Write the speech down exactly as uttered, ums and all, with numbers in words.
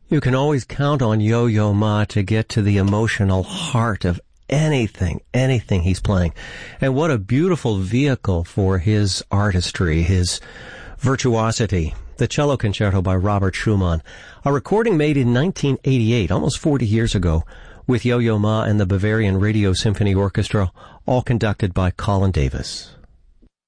You can always count on Yo-Yo Ma to get to the emotional heart of anything, anything he's playing. And what a beautiful vehicle for his artistry, his virtuosity. The Cello Concerto by Robert Schumann, a recording made in nineteen eighty-eight, almost forty years ago, with Yo-Yo Ma and the Bavarian Radio Symphony Orchestra, all conducted by Colin Davis.